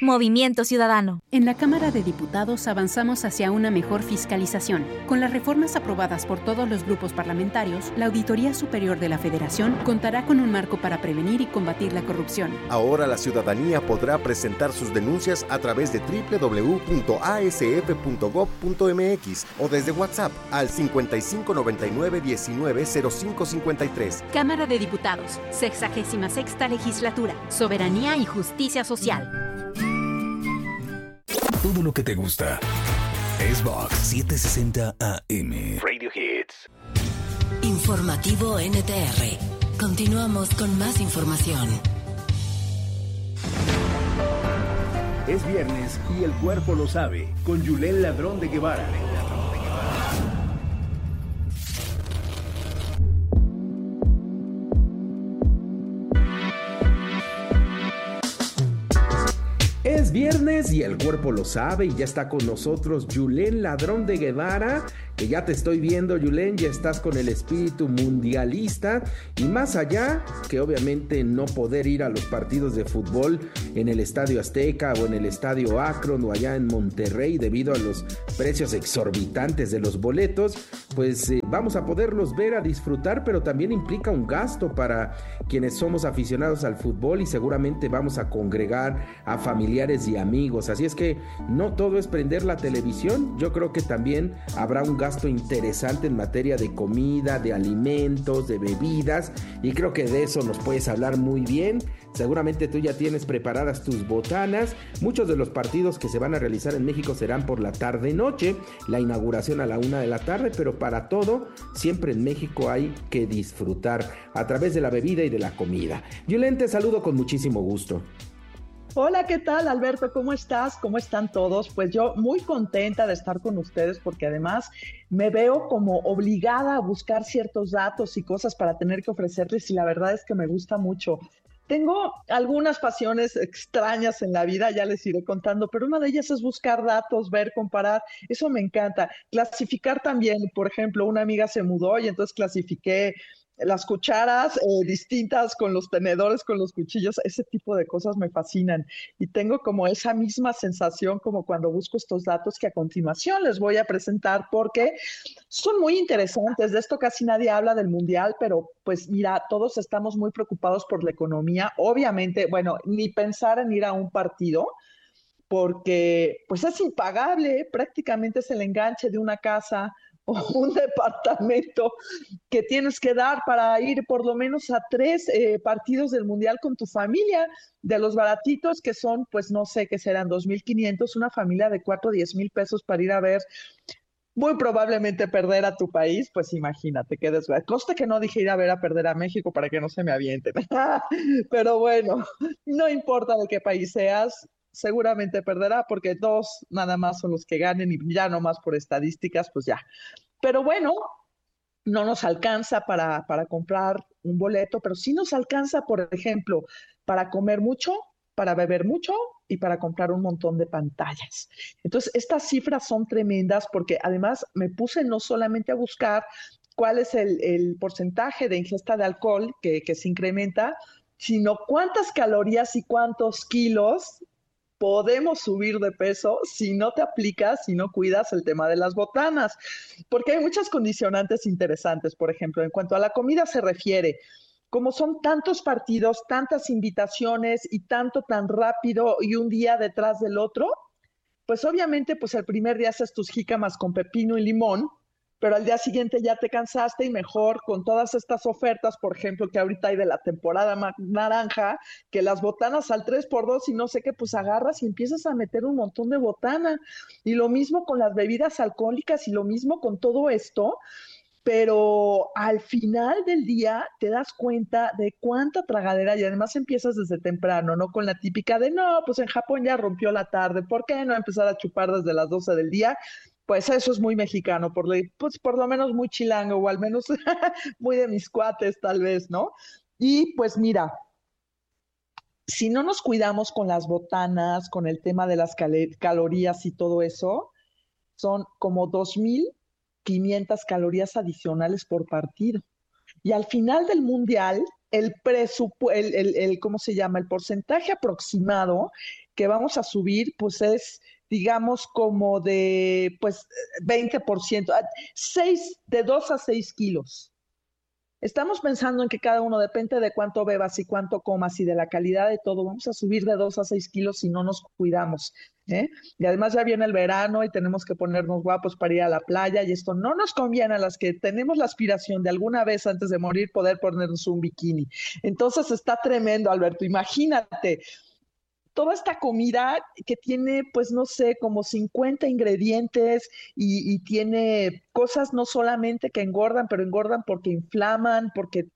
Movimiento Ciudadano. En la Cámara de Diputados avanzamos hacia una mejor fiscalización. Con las reformas aprobadas por todos los grupos parlamentarios, la Auditoría Superior de la Federación contará con un marco para prevenir y combatir la corrupción. Ahora la ciudadanía podrá presentar sus denuncias a través de www.asf.gov.mx o desde WhatsApp al 5599190553. Cámara de Diputados, 66ª Legislatura, Soberanía y Justicia Social. Todo lo que te gusta. Xbox 760 AM. Radio Hits. Informativo NTR. Continuamos con más información. Es viernes y el cuerpo lo sabe, con Yulén Ladrón de Guevara. Es viernes y el cuerpo lo sabe y ya está con nosotros Yulén Ladrón de Guevara, que ya te estoy viendo, Yulén, ya estás con el espíritu mundialista y más allá que obviamente no poder ir a los partidos de fútbol en el Estadio Azteca o en el Estadio Akron o allá en Monterrey debido a los precios exorbitantes de los boletos, pues vamos a poderlos ver, a disfrutar, pero también implica un gasto para quienes somos aficionados al fútbol y seguramente vamos a congregar a familiares y amigos, así es que no todo es prender la televisión, yo creo que también habrá un gasto interesante en materia de comida, de alimentos, de bebidas, y creo que de eso nos puedes hablar muy bien. Seguramente tú ya tienes preparadas tus botanas. Muchos de los partidos que se van a realizar en México serán por la tarde-noche, la inauguración a la 1 de la tarde, pero para todo, siempre en México hay que disfrutar a través de la bebida y de la comida. Yulén, te saludo con muchísimo gusto. Hola, ¿qué tal, Alberto? ¿Cómo estás? ¿Cómo están todos? Pues yo muy contenta de estar con ustedes porque además me veo como obligada a buscar ciertos datos y cosas para tener que ofrecerles y la verdad es que me gusta mucho. Tengo algunas pasiones extrañas en la vida, ya les iré contando, pero una de ellas es buscar datos, ver, comparar, eso me encanta. Clasificar también, por ejemplo, una amiga se mudó y entonces clasifiqué las cucharas distintas con los tenedores, con los cuchillos, ese tipo de cosas me fascinan y tengo como esa misma sensación como cuando busco estos datos que a continuación les voy a presentar porque son muy interesantes. De esto casi nadie habla del mundial, pero pues mira, todos estamos muy preocupados por la economía, obviamente, bueno, ni pensar en ir a un partido porque pues es impagable, prácticamente es el enganche de una casa o un departamento que tienes que dar para ir por lo menos a 3 partidos del Mundial con tu familia, de los baratitos que son, pues no sé, qué serán 2,500, una familia de 4 o 10,000 pesos para ir a ver, muy probablemente perder a tu país, pues imagínate qué desgracia. Coste que no dije ir a ver a perder a México para que no se me avienten. Pero bueno, no importa de qué país seas, seguramente perderá porque 2 nada más son los que ganen y ya nomás por estadísticas, pues ya. Pero bueno, no nos alcanza para comprar un boleto, pero sí nos alcanza, por ejemplo, para comer mucho, para beber mucho y para comprar un montón de pantallas. Entonces, estas cifras son tremendas porque además me puse no solamente a buscar cuál es el porcentaje de ingesta de alcohol que se incrementa, sino cuántas calorías y cuántos kilos podemos subir de peso si no te aplicas, si no cuidas el tema de las botanas, porque hay muchas condicionantes interesantes, por ejemplo, en cuanto a la comida se refiere, como son tantos partidos, tantas invitaciones y tanto tan rápido y un día detrás del otro, pues obviamente pues el primer día haces tus jícamas con pepino y limón, pero al día siguiente ya te cansaste y mejor con todas estas ofertas, por ejemplo, que ahorita hay de la temporada naranja, que las botanas al 3x2 y no sé qué, pues agarras y empiezas a meter un montón de botana. Y lo mismo con las bebidas alcohólicas y lo mismo con todo esto, pero al final del día te das cuenta de cuánta tragadera y además empiezas desde temprano, ¿no? Con la típica de, no, pues en Japón ya rompió la tarde, ¿por qué no empezar a chupar desde las 12 del día? Pues eso es muy mexicano, pues por lo menos muy chilango, o al menos muy de mis cuates, tal vez, ¿no? Y pues mira, si no nos cuidamos con las botanas, con el tema de las calorías y todo eso, son como 2,500 calorías adicionales por partido. Y al final del mundial, ¿cómo se llama? El porcentaje aproximado que vamos a subir, pues es, digamos, como de, pues, 20%, de 2 a 6 kilos. Estamos pensando en que cada uno, depende de cuánto bebas y cuánto comas y de la calidad de todo, vamos a subir de 2 a 6 kilos si no nos cuidamos, ¿eh? Y además ya viene el verano y tenemos que ponernos guapos para ir a la playa y esto no nos conviene a las que tenemos la aspiración de alguna vez antes de morir poder ponernos un bikini. Entonces está tremendo, Alberto. Imagínate toda esta comida que tiene, pues no sé, como 50 ingredientes y tiene cosas no solamente que engordan, pero engordan porque inflaman,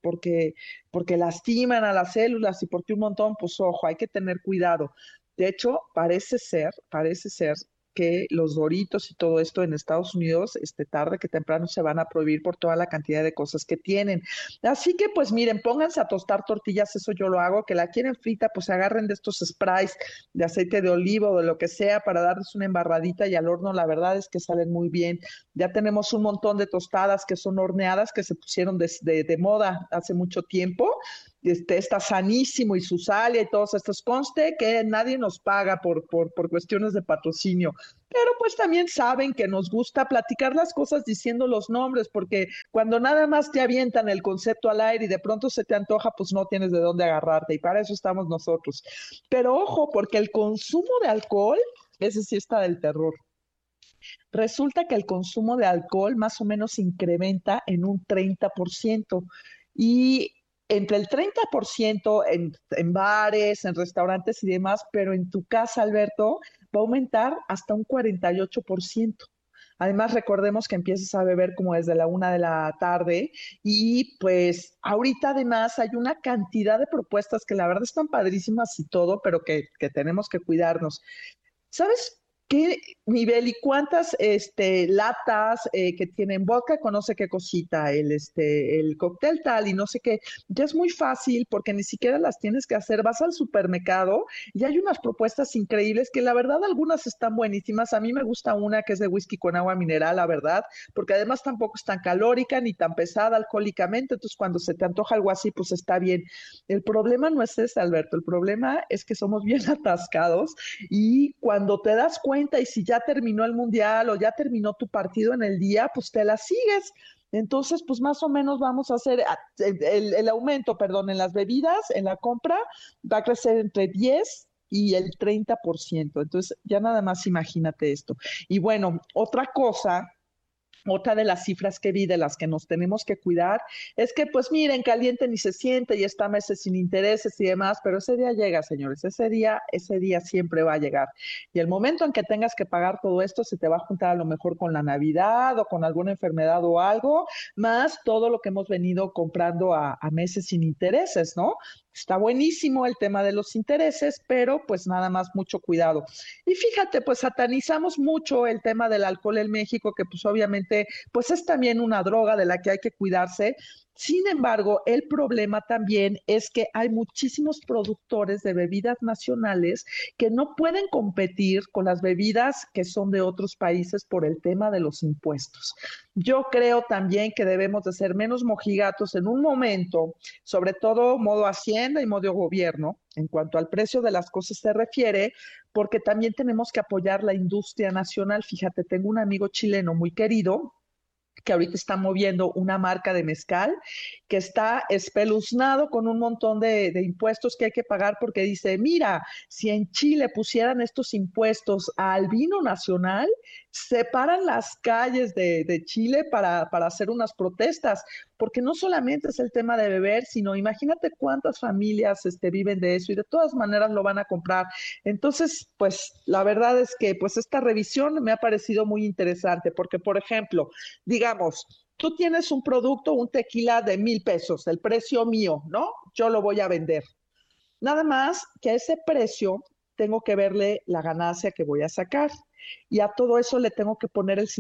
porque lastiman a las células y porque un montón, pues ojo, hay que tener cuidado. De hecho, parece ser que los Doritos y todo esto en Estados Unidos, tarde que temprano se van a prohibir por toda la cantidad de cosas que tienen. Así que, pues miren, pónganse a tostar tortillas, eso yo lo hago, que la quieren frita, pues agarren de estos sprays de aceite de oliva o de lo que sea para darles una embarradita y al horno, la verdad es que salen muy bien. Ya tenemos un montón de tostadas que son horneadas, que se pusieron de moda hace mucho tiempo. Está sanísimo y su sal y todos estos, conste que nadie nos paga por cuestiones de patrocinio, pero pues también saben que nos gusta platicar las cosas diciendo los nombres, porque cuando nada más te avientan el concepto al aire y de pronto se te antoja, pues no tienes de dónde agarrarte y para eso estamos nosotros. Pero ojo, porque el consumo de alcohol, ese sí está del terror. Resulta que el consumo de alcohol más o menos se incrementa en un 30%. Y entre el 30% en bares, en restaurantes y demás, pero en tu casa, Alberto, va a aumentar hasta un 48%. Además, recordemos que empiezas a beber como desde la 1 de la tarde y pues ahorita además hay una cantidad de propuestas que la verdad están padrísimas y todo, pero que tenemos que cuidarnos. ¿Sabes qué nivel y cuántas latas que tienen vodka con no sé qué cosita, el cóctel tal y no sé qué? Ya es muy fácil porque ni siquiera las tienes que hacer. Vas al supermercado y hay unas propuestas increíbles que la verdad algunas están buenísimas. A mí me gusta una que es de whisky con agua mineral, la verdad, porque además tampoco es tan calórica ni tan pesada alcohólicamente. Entonces, cuando se te antoja algo así, pues está bien. El problema no es ese, Alberto. El problema es que somos bien atascados y cuando te das cuenta y si ya terminó el mundial o ya terminó tu partido en el día, pues te la sigues. Entonces, pues más o menos vamos a hacer el aumento, perdón, en las bebidas, en la compra, va a crecer entre 10 y el 30%. Entonces, ya nada más imagínate esto. Y bueno, otra de las cifras que vi de las que nos tenemos que cuidar es que, pues miren, caliente ni se siente y está meses sin intereses y demás, pero ese día llega, señores, ese día siempre va a llegar. Y el momento en que tengas que pagar todo esto se te va a juntar a lo mejor con la Navidad o con alguna enfermedad o algo, más todo lo que hemos venido comprando a meses sin intereses, ¿no? Está buenísimo el tema de los intereses, pero pues nada más mucho cuidado. Y fíjate, pues satanizamos mucho el tema del alcohol en México, que pues obviamente pues es también una droga de la que hay que cuidarse. Sin embargo, el problema también es que hay muchísimos productores de bebidas nacionales que no pueden competir con las bebidas que son de otros países por el tema de los impuestos. Yo creo también que debemos de ser menos mojigatos en un momento, sobre todo modo Hacienda y modo gobierno, en cuanto al precio de las cosas se refiere, porque también tenemos que apoyar la industria nacional. Fíjate, tengo un amigo chileno muy querido que ahorita está moviendo una marca de mezcal, que está espeluznado con un montón de impuestos que hay que pagar porque dice, mira, si en Chile pusieran estos impuestos al vino nacional, separan las calles de Chile para hacer unas protestas, porque no solamente es el tema de beber, sino imagínate cuántas familias viven de eso y de todas maneras lo van a comprar. Entonces, pues la verdad es que pues esta revisión me ha parecido muy interesante, porque por ejemplo, digamos, tú tienes un producto, un tequila de 1,000 pesos, el precio mío, ¿no? Yo lo voy a vender. Nada más que a ese precio tengo que verle la ganancia que voy a sacar. Y a todo eso le tengo que poner el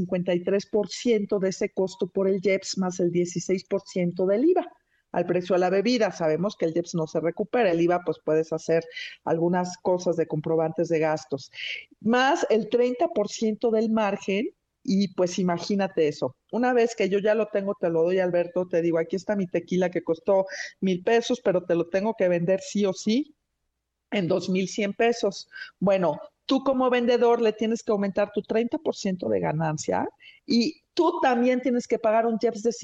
53% de ese costo por el IEPS más el 16% del IVA al precio de la bebida. Sabemos que el IEPS no se recupera, el IVA pues puedes hacer algunas cosas de comprobantes de gastos, más el 30% del margen. Y pues imagínate eso. Una vez que yo ya lo tengo, te lo doy, Alberto, te digo, aquí está mi tequila que costó 1,000 pesos, pero te lo tengo que vender sí o sí. en 2,100 pesos. Bueno, tú como vendedor le tienes que aumentar tu 30% de ganancia y tú también tienes que pagar un IEPS de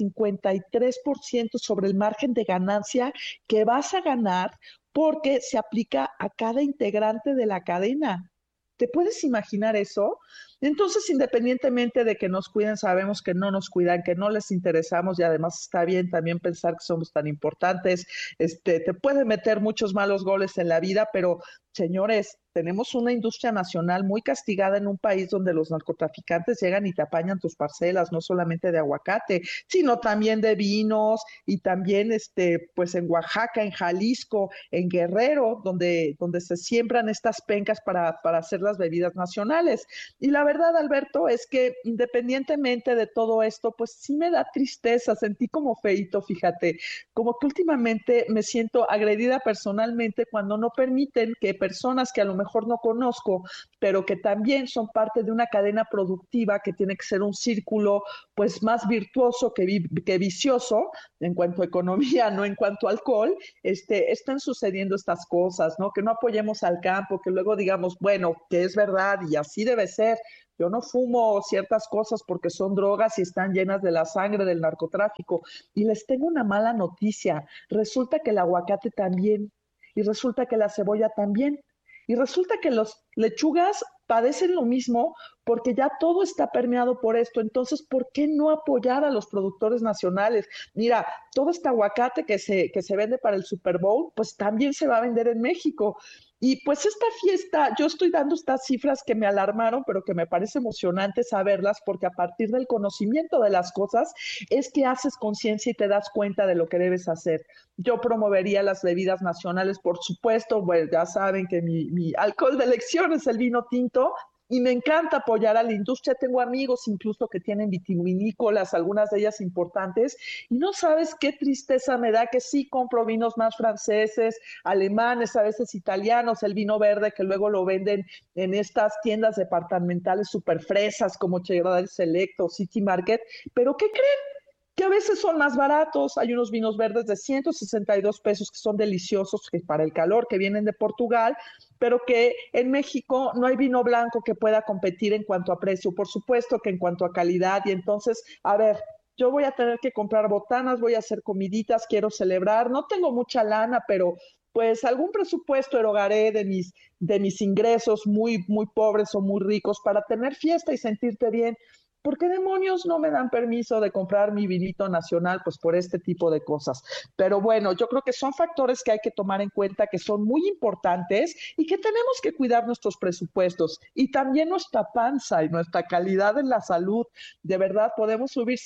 53% sobre el margen de ganancia que vas a ganar porque se aplica a cada integrante de la cadena. ¿Te puedes imaginar eso? Entonces, independientemente de que nos cuiden, sabemos que no nos cuidan, que no les interesamos y además está bien también pensar que somos tan importantes. Te puede meter muchos malos goles en la vida, pero señores, tenemos una industria nacional muy castigada en un país donde los narcotraficantes llegan y te apañan tus parcelas, no solamente de aguacate, sino también de vinos y también pues en Oaxaca, en Jalisco, en Guerrero, donde se siembran estas pencas para hacer las bebidas nacionales. Y la verdad, Alberto, es que independientemente de todo esto, pues sí me da tristeza, sentí como feíto, fíjate, como que últimamente me siento agredida personalmente cuando no permiten que personas que a lo mejor no conozco, pero que también son parte de una cadena productiva que tiene que ser un círculo pues más virtuoso que vicioso en cuanto a economía, no en cuanto a alcohol, están sucediendo estas cosas, ¿no? Que no apoyemos al campo, que luego digamos, bueno, que es verdad y así debe ser. Yo no fumo ciertas cosas porque son drogas y están llenas de la sangre del narcotráfico. Y les tengo una mala noticia. Resulta que el aguacate también. Y resulta que la cebolla también. Y resulta que los lechugas padecen lo mismo porque ya todo está permeado por esto. Entonces, ¿por qué no apoyar a los productores nacionales? Mira, todo este aguacate que se vende para el Super Bowl, pues también se va a vender en México. Y pues esta fiesta, yo estoy dando estas cifras que me alarmaron, pero que me parece emocionante saberlas, porque a partir del conocimiento de las cosas es que haces conciencia y te das cuenta de lo que debes hacer. Yo promovería las bebidas nacionales, por supuesto, bueno, ya saben que mi alcohol de elección es el vino tinto, y me encanta apoyar a la industria. Tengo amigos incluso que tienen vitivinícolas, algunas de ellas importantes, y no sabes qué tristeza me da que sí compro vinos más franceses, alemanes, a veces italianos, el vino verde que luego lo venden en estas tiendas departamentales súper fresas como Chedraui Select, City Market, pero ¿qué creen? Que a veces son más baratos. Hay unos vinos verdes de 162 pesos que son deliciosos que para el calor, que vienen de Portugal, pero que en México no hay vino blanco que pueda competir en cuanto a precio, por supuesto que en cuanto a calidad. Y entonces, a ver, yo voy a tener que comprar botanas, voy a hacer comiditas, quiero celebrar, no tengo mucha lana, pero pues algún presupuesto erogaré de mis ingresos muy, muy pobres o muy ricos para tener fiesta y sentirte bien. ¿Por qué demonios no me dan permiso de comprar mi vinito nacional? Pues por este tipo de cosas. Pero bueno, yo creo que son factores que hay que tomar en cuenta, que son muy importantes y que tenemos que cuidar nuestros presupuestos y también nuestra panza y nuestra calidad en la salud. De verdad, podemos subir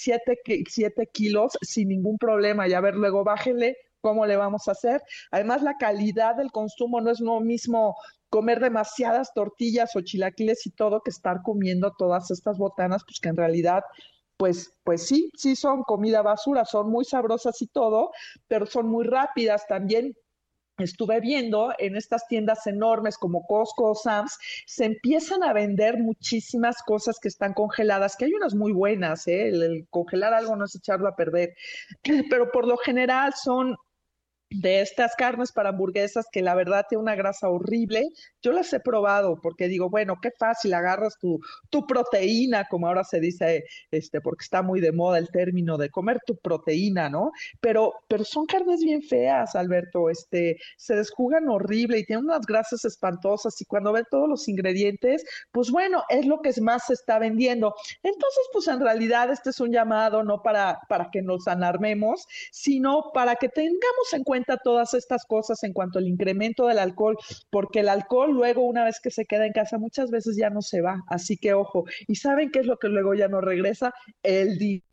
7 kilos sin ningún problema y a ver, luego bájenle. ¿Cómo le vamos a hacer? Además, la calidad del consumo no es lo mismo comer demasiadas tortillas o chilaquiles y todo que estar comiendo todas estas botanas, pues que en realidad, pues sí son comida basura, son muy sabrosas y todo, pero son muy rápidas también. Estuve viendo en estas tiendas enormes como Costco o Sam's, se empiezan a vender muchísimas cosas que están congeladas, que hay unas muy buenas, ¿eh? El congelar algo no es echarlo a perder, pero por lo general son de estas carnes para hamburguesas que la verdad tiene una grasa horrible. Yo las he probado porque digo, bueno, qué fácil, agarras tu proteína, como ahora se dice, porque está muy de moda el término de comer tu proteína, ¿no? Pero son carnes bien feas, Alberto, se desjugan horrible y tienen unas grasas espantosas y cuando ven todos los ingredientes, pues bueno, es lo que más se está vendiendo. Entonces, pues en realidad este es un llamado no para que nos alarmemos, sino para que tengamos en cuenta todas estas cosas en cuanto al incremento del alcohol, porque el alcohol luego una vez que se queda en casa muchas veces ya no se va, así que ojo, ¿y saben qué es lo que luego ya no regresa? El dinero.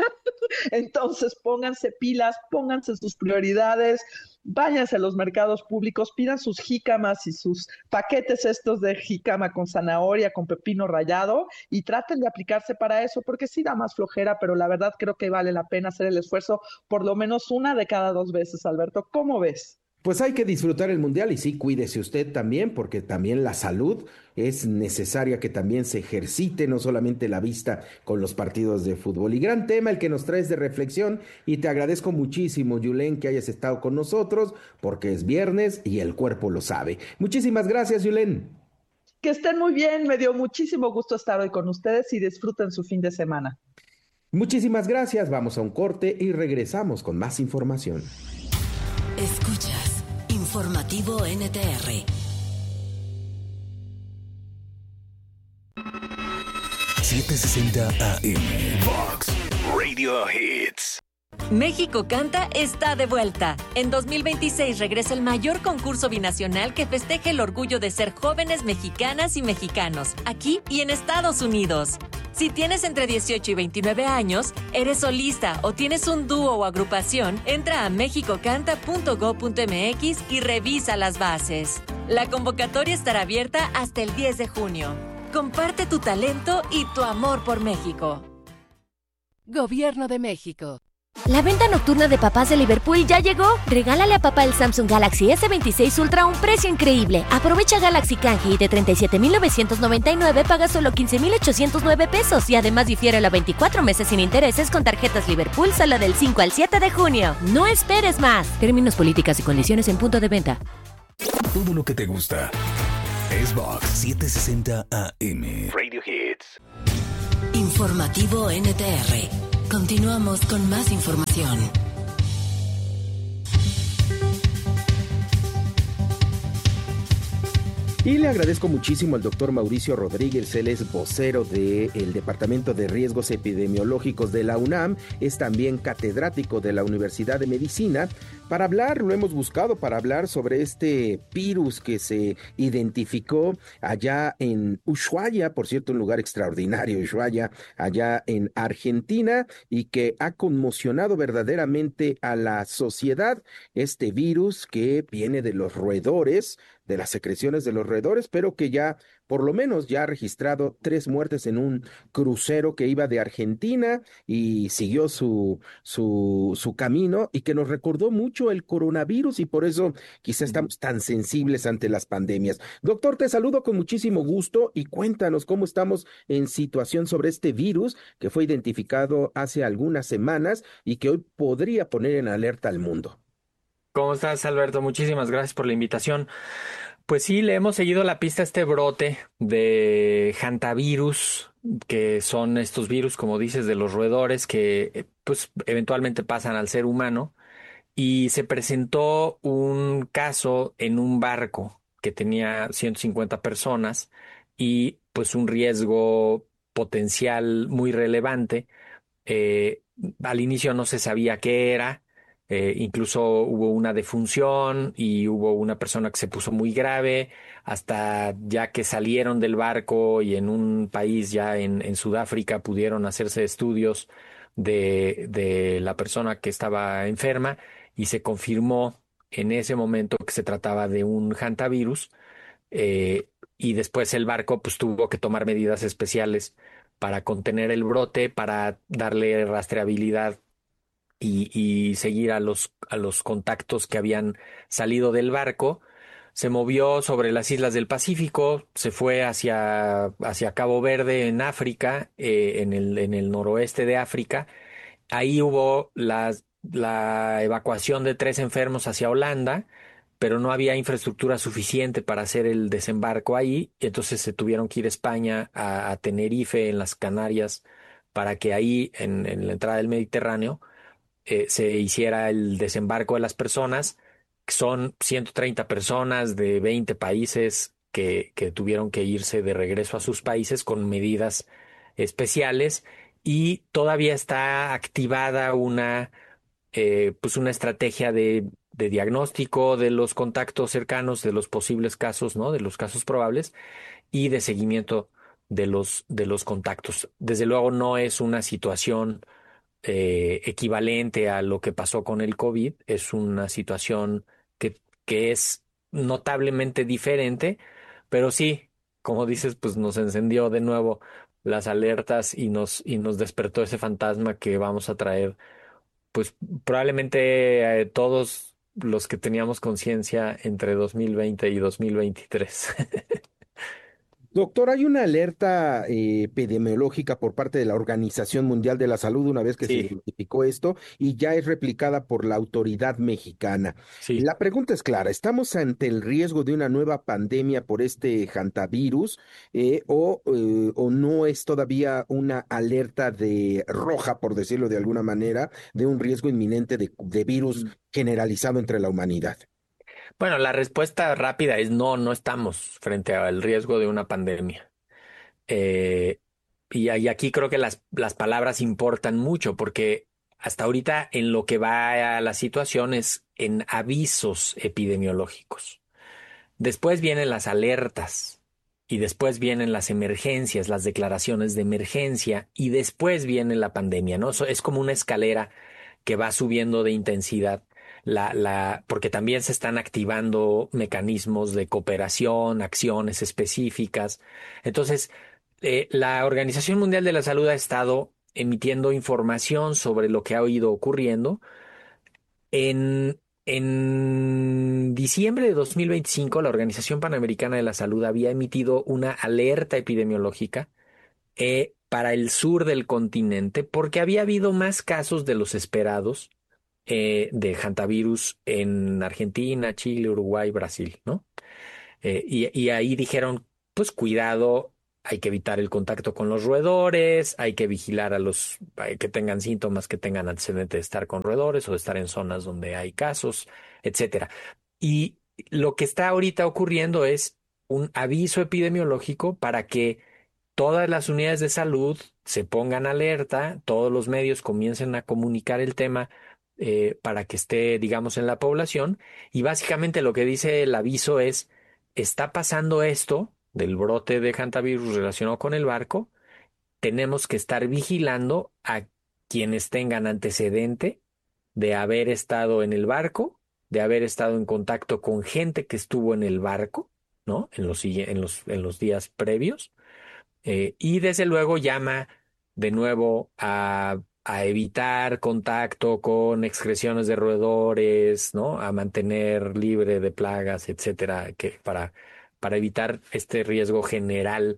Entonces pónganse pilas, pónganse sus prioridades, váyanse a los mercados públicos, pidan sus jícamas y sus paquetes estos de jícama con zanahoria, con pepino rallado y traten de aplicarse para eso, porque sí da más flojera, pero la verdad creo que vale la pena hacer el esfuerzo por lo menos una de cada 2 veces, Alberto. ¿Cómo ves? Pues hay que disfrutar el mundial y sí, cuídese usted también, porque también la salud es necesaria que también se ejercite, no solamente la vista con los partidos de fútbol. Y gran tema el que nos traes de reflexión y te agradezco muchísimo, Yulen, que hayas estado con nosotros, porque es viernes y el cuerpo lo sabe. Muchísimas gracias, Yulen. Que estén muy bien, me dio muchísimo gusto estar hoy con ustedes y disfruten su fin de semana. Muchísimas gracias, vamos a un corte y regresamos con más información. Escuchas Informativo NTR. 760 AM. Vox Radio Hits. México Canta está de vuelta. En 2026 regresa el mayor concurso binacional que festeje el orgullo de ser jóvenes mexicanas y mexicanos, aquí y en Estados Unidos. Si tienes entre 18 y 29 años, eres solista o tienes un dúo o agrupación, entra a mexicocanta.go.mx y revisa las bases. La convocatoria estará abierta hasta el 10 de junio. Comparte tu talento y tu amor por México. Gobierno de México. La venta nocturna de papás de Liverpool ya llegó. Regálale a papá el Samsung Galaxy S26 Ultra a un precio increíble. Aprovecha Galaxy Canji de 37,999, paga solo 15,809 pesos y además difiérelo a 24 meses sin intereses con tarjetas Liverpool solo del 5 al 7 de junio. No esperes más. Términos, políticas y condiciones en punto de venta. Todo lo que te gusta es Vox 760 AM. Radio Hits. Informativo NTR. Continuamos con más información. Y le agradezco muchísimo al doctor Mauricio Rodríguez, él es vocero del Departamento de Riesgos Epidemiológicos de la UNAM, es también catedrático de la Universidad de Medicina, para hablar, lo hemos buscado para hablar sobre este virus que se identificó allá en Ushuaia, por cierto, un lugar extraordinario, Ushuaia, allá en Argentina, y que ha conmocionado verdaderamente a la sociedad, este virus que viene de los roedores, de las secreciones de los roedores, pero que ya, por lo menos, ya ha registrado 3 muertes en un crucero que iba de Argentina y siguió su camino y que nos recordó mucho el coronavirus y por eso quizá estamos tan sensibles ante las pandemias. Doctor, te saludo con muchísimo gusto y cuéntanos cómo estamos en situación sobre este virus que fue identificado hace algunas semanas y que hoy podría poner en alerta al mundo. ¿Cómo estás, Alberto? Muchísimas gracias por la invitación. Pues sí, le hemos seguido la pista a este brote de hantavirus, que son estos virus, como dices, de los roedores que pues eventualmente pasan al ser humano. Y se presentó un caso en un barco que tenía 150 personas y pues un riesgo potencial muy relevante. Al inicio no se sabía qué era. Incluso hubo una defunción y hubo una persona que se puso muy grave, hasta ya que salieron del barco y en un país ya en Sudáfrica pudieron hacerse estudios de la persona que estaba enferma y se confirmó en ese momento que se trataba de un hantavirus, y después el barco pues tuvo que tomar medidas especiales para contener el brote, para darle rastreabilidad y seguir a los contactos que habían salido del barco. Se movió sobre las islas del Pacífico, se fue hacia Cabo Verde en África, en el noroeste de África. Ahí hubo la evacuación de 3 enfermos hacia Holanda, pero no había infraestructura suficiente para hacer el desembarco ahí, entonces se tuvieron que ir a España, a Tenerife, en las Canarias, para que ahí, en la entrada del Mediterráneo, se hiciera el desembarco de las personas. Son 130 personas de 20 países que tuvieron que irse de regreso a sus países con medidas especiales, y todavía está activada una estrategia de diagnóstico de los contactos cercanos, de los posibles casos, ¿no? De los casos probables y de seguimiento de los contactos. Desde luego no es una situación equivalente a lo que pasó con el COVID, es una situación que es notablemente diferente, pero sí, como dices, pues nos encendió de nuevo las alertas y nos despertó ese fantasma que vamos a traer, pues probablemente todos los que teníamos conciencia entre 2020 y 2023. Doctor, hay una alerta epidemiológica por parte de la Organización Mundial de la Salud una vez que se Sí, identificó esto y ya es replicada por la autoridad mexicana. sí. La pregunta es clara, ¿estamos ante el riesgo de una nueva pandemia por este hantavirus o no es todavía una alerta de roja, por decirlo de alguna manera, de un riesgo inminente de virus generalizado entre la humanidad? Bueno, la respuesta rápida es no, no estamos frente al riesgo de una pandemia. Eh, y aquí creo que las palabras importan mucho porque hasta ahorita en lo que va a la situación es en avisos epidemiológicos. Después vienen las alertas y después vienen las emergencias, las declaraciones de emergencia y después viene la pandemia, ¿no? Es como una escalera que va subiendo de intensidad. Porque también se están activando mecanismos de cooperación, acciones específicas. Entonces, la Organización Mundial de la Salud ha estado emitiendo información sobre lo que ha ido ocurriendo. En diciembre de 2025, la Organización Panamericana de la Salud había emitido una alerta epidemiológica para el sur del continente porque había habido más casos de los esperados de hantavirus en Argentina, Chile, Uruguay, Brasil, ¿no? Y ahí dijeron, pues cuidado, hay que evitar el contacto con los roedores, hay que vigilar a los que tengan síntomas, que tengan antecedentes de estar con roedores o de estar en zonas donde hay casos, etcétera. Y lo que está ahorita ocurriendo es un aviso epidemiológico para que todas las unidades de salud se pongan alerta, todos los medios comiencen a comunicar el tema para que esté, digamos, en la población. Y básicamente lo que dice el aviso es, está pasando esto del brote de hantavirus relacionado con el barco, tenemos que estar vigilando a quienes tengan antecedente de haber estado en el barco, de haber estado en contacto con gente que estuvo en el barco, ¿no? En los días previos y desde luego llama de nuevo a evitar contacto con excreciones de roedores, ¿no? A mantener libre de plagas, etcétera, para evitar este riesgo general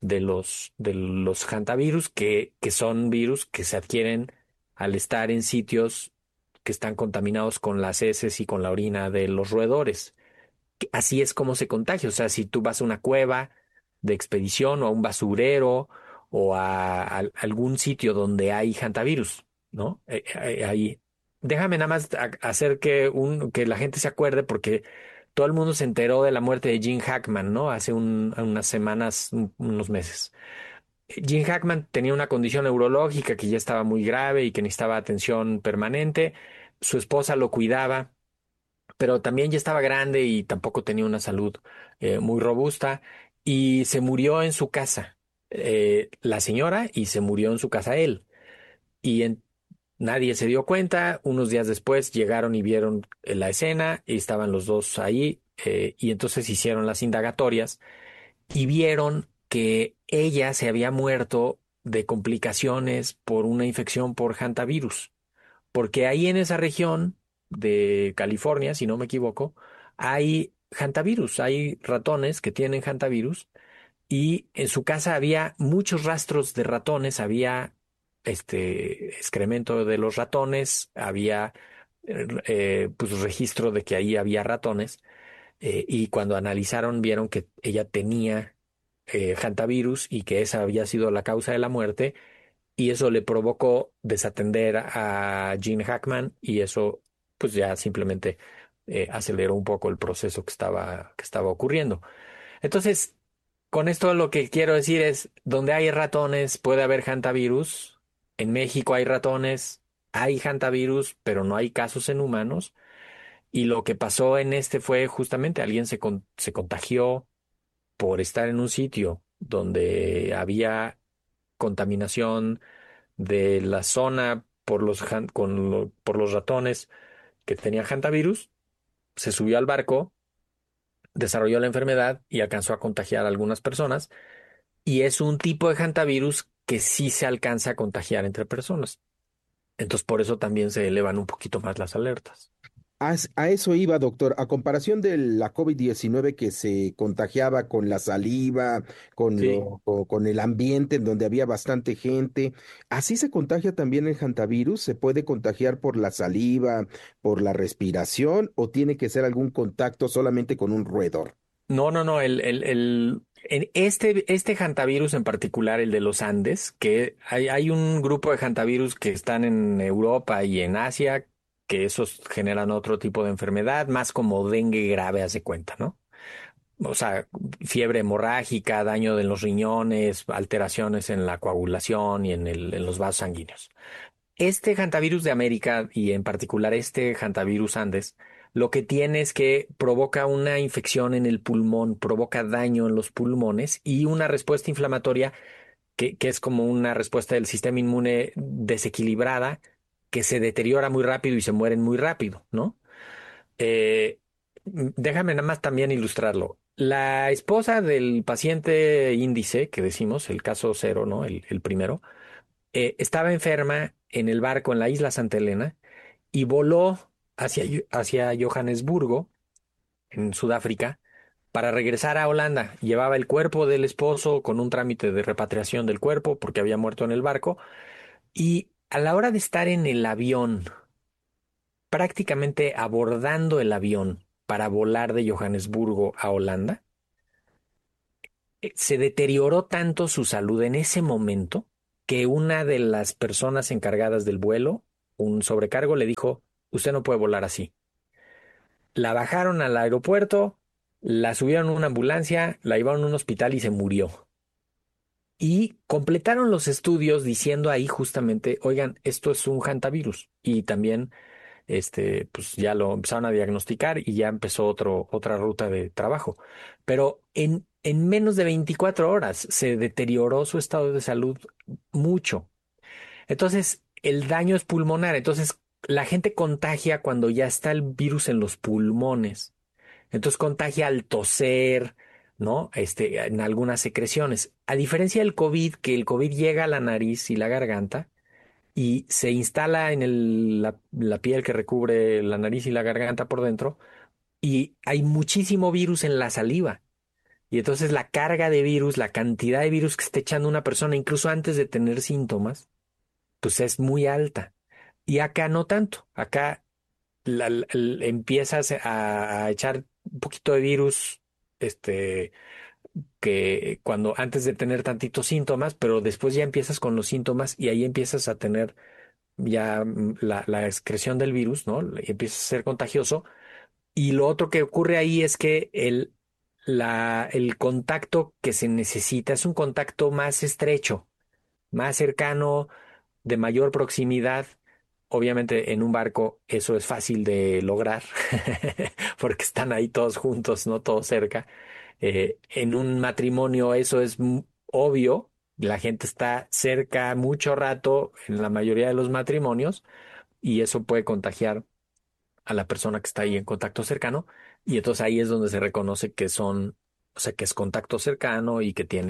de los hantavirus, que son virus que se adquieren al estar en sitios que están contaminados con las heces y con la orina de los roedores. Así es como se contagia. O sea, si tú vas a una cueva de expedición o a un basurero o a algún sitio donde hay hantavirus, ¿no? Ahí. Déjame nada más hacer que la gente se acuerde porque todo el mundo se enteró de la muerte de Gene Hackman, ¿no? Hace unas semanas, unos meses. Gene Hackman tenía una condición neurológica que ya estaba muy grave y que necesitaba atención permanente. Su esposa lo cuidaba, pero también ya estaba grande y tampoco tenía una salud muy robusta y se murió en su casa, la señora, y se murió en su casa él. Y nadie se dio cuenta. Unos días después llegaron y vieron la escena y estaban los dos ahí y entonces hicieron las indagatorias y vieron que ella se había muerto de complicaciones por una infección por hantavirus porque ahí en esa región de California, si no me equivoco, hay hantavirus, hay ratones que tienen hantavirus y en su casa había muchos rastros de ratones, había excremento de los ratones, había pues registro de que ahí había ratones y cuando analizaron vieron que ella tenía hantavirus y que esa había sido la causa de la muerte y eso le provocó desatender a Gene Hackman y eso pues ya simplemente aceleró un poco el proceso que estaba ocurriendo. Entonces, con esto lo que quiero decir es, donde hay ratones puede haber hantavirus. En México hay ratones, hay hantavirus, pero no hay casos en humanos. Y lo que pasó en este fue justamente alguien se contagió por estar en un sitio donde había contaminación de la zona por los ratones que tenían hantavirus, se subió al barco, desarrolló la enfermedad y alcanzó a contagiar a algunas personas. Y es un tipo de hantavirus que sí se alcanza a contagiar entre personas. Entonces, por eso también se elevan un poquito más las alertas. A eso iba, doctor. A comparación de la COVID-19 que se contagiaba con la saliva, Sí. con el ambiente en donde había bastante gente, ¿así se contagia también el hantavirus? ¿Se puede contagiar por la saliva, por la respiración o tiene que ser algún contacto solamente con un roedor? No, no, no. Este hantavirus en particular, el de los Andes, que hay un grupo de hantavirus que están en Europa y en Asia, que esos generan otro tipo de enfermedad, más como dengue grave, haz de cuenta, ¿no? O sea, fiebre hemorrágica, daño de los riñones, alteraciones en la coagulación y en los vasos sanguíneos. Este hantavirus de América y en particular este hantavirus Andes, lo que tiene es que provoca una infección en el pulmón, provoca daño en los pulmones y una respuesta inflamatoria que es como una respuesta del sistema inmune desequilibrada que se deteriora muy rápido y se mueren muy rápido, ¿no? Eh, Déjame nada más también ilustrarlo. La esposa del paciente índice, que decimos, el caso cero, ¿no? El primero, estaba enferma en el barco en la isla Santa Elena y voló hacia Johannesburgo, en Sudáfrica, para regresar a Holanda. Llevaba el cuerpo del esposo con un trámite de repatriación del cuerpo porque había muerto en el barco. Y a la hora de estar en el avión, prácticamente abordando el avión para volar de Johannesburgo a Holanda, se deterioró tanto su salud en ese momento que una de las personas encargadas del vuelo, un sobrecargo, le dijo, usted no puede volar así. La bajaron al aeropuerto, la subieron a una ambulancia, la llevaron a un hospital y se murió. Y completaron los estudios diciendo ahí justamente, oigan, esto es un hantavirus. Y también pues ya lo empezaron a diagnosticar y ya empezó otra ruta de trabajo. Pero en menos de 24 horas se deterioró su estado de salud mucho. Entonces, el daño es pulmonar. Entonces, la gente contagia cuando ya está el virus en los pulmones. Entonces, contagia al toser, ¿no? En algunas secreciones. A diferencia del COVID, que el COVID llega a la nariz y la garganta, y se instala en la piel que recubre la nariz y la garganta por dentro y hay muchísimo virus en la saliva. Y entonces la carga de virus, la cantidad de virus que está echando una persona, incluso antes de tener síntomas, pues es muy alta. Y acá no tanto. Acá empiezas a echar un poquito de virus, que cuando antes de tener tantitos síntomas, pero después ya empiezas con los síntomas y ahí empiezas a tener ya la excreción del virus, ¿no? Y empieza a ser contagioso. Y lo otro que ocurre ahí es que el contacto que se necesita es un contacto más estrecho, más cercano, de mayor proximidad. Obviamente en un barco eso es fácil de lograr porque están ahí todos juntos, no todos cerca. En un matrimonio eso es obvio, la gente está cerca mucho rato en la mayoría de los matrimonios y eso puede contagiar a la persona que está ahí en contacto cercano y entonces ahí es donde se reconoce que o sea, que es contacto cercano y que tiene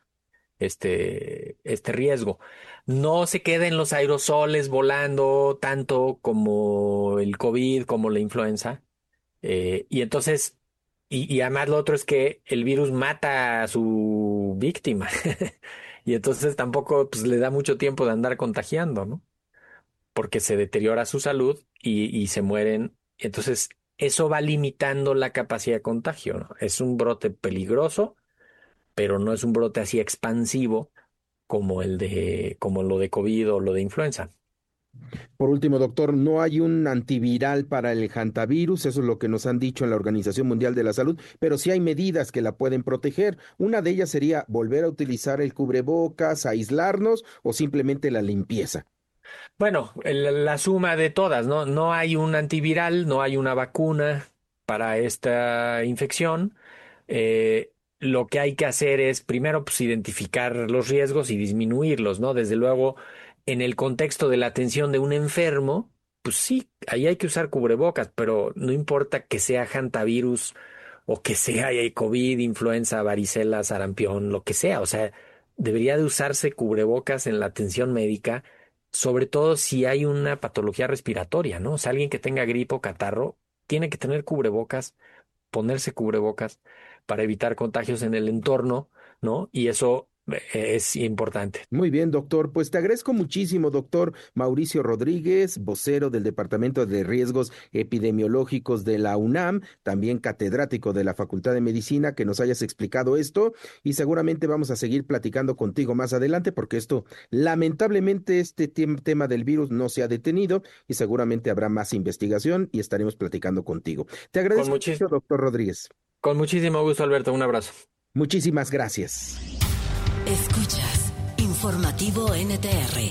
este riesgo. No se queda en los aerosoles volando tanto como el COVID, como la influenza. Y entonces, y además lo otro es que el virus mata a su víctima. Y entonces tampoco pues, le da mucho tiempo de andar contagiando, ¿no? Porque se deteriora su salud y se mueren. Entonces, eso va limitando la capacidad de contagio, ¿no? Es un brote peligroso, pero no es un brote así expansivo como lo de COVID o lo de influenza. Por último, doctor, no hay un antiviral para el hantavirus, eso es lo que nos han dicho en la Organización Mundial de la Salud, pero sí hay medidas que la pueden proteger. Una de ellas sería volver a utilizar el cubrebocas, aislarnos o simplemente la limpieza. Bueno, la suma de todas, ¿no? No hay un antiviral, no hay una vacuna para esta infección. Lo que hay que hacer es primero pues, identificar los riesgos y disminuirlos, ¿no? Desde luego, en el contexto de la atención de un enfermo, pues sí, ahí hay que usar cubrebocas, pero no importa que sea hantavirus o que sea COVID, influenza, varicela, sarampión, lo que sea. O sea, debería de usarse cubrebocas en la atención médica sobre todo si hay una patología respiratoria, ¿no? O sea, alguien que tenga gripe o catarro tiene que tener cubrebocas, ponerse cubrebocas para evitar contagios en el entorno, ¿no? Y eso es importante. Muy bien, doctor. Pues te agradezco muchísimo, doctor Mauricio Rodríguez, vocero del Departamento de Riesgos Epidemiológicos de la UNAM, también catedrático de la Facultad de Medicina, que nos hayas explicado esto y seguramente vamos a seguir platicando contigo más adelante porque esto, lamentablemente, este tema del virus no se ha detenido y seguramente habrá más investigación y estaremos platicando contigo. Te agradezco mucho, doctor Rodríguez. Con muchísimo gusto, Alberto. Un abrazo. Muchísimas gracias. Escuchas Informativo NTR.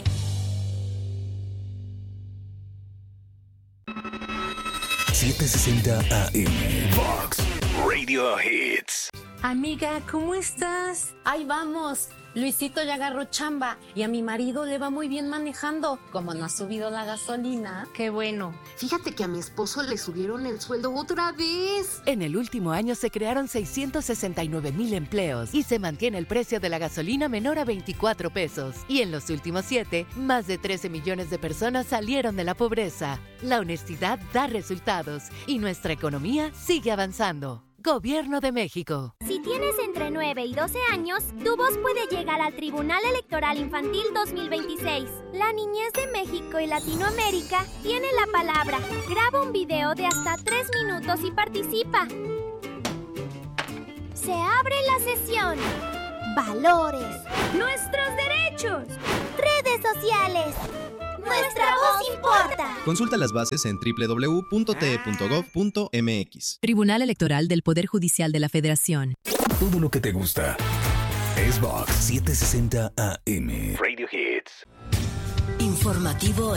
$7:60 AM. Vox Radio Hits. Amiga, ¿cómo estás? Ahí vamos. Luisito ya agarró chamba y a mi marido le va muy bien manejando. Como no ha subido la gasolina. Qué bueno. Fíjate que a mi esposo le subieron el sueldo otra vez. En el último año se crearon 669,000 empleos y se mantiene el precio de la gasolina menor a 24 pesos. Y en los últimos 7, más de 13 millones de personas salieron de la pobreza. La honestidad da resultados y nuestra economía sigue avanzando. Gobierno de México. Si tienes entre 9 y 12 años, tu voz puede llegar al Tribunal Electoral Infantil 2026. La niñez de México y Latinoamérica tiene la palabra. Graba un video de hasta 3 minutos y participa. Se abre la sesión. Valores. Nuestros derechos. Redes sociales. ¡Nuestra voz importa! Consulta las bases en www.te.gov.mx. Tribunal Electoral del Poder Judicial de la Federación. Todo lo que te gusta es Vox 760 AM. Radio Hits. Informativo